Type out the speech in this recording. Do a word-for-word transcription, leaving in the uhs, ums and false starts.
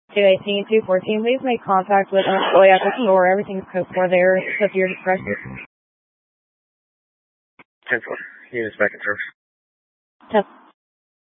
two eighteen, two fourteen, please make contact with an employee at the store. Everything's code for there. It's up to your discretion. ten four. Units back in service. Test.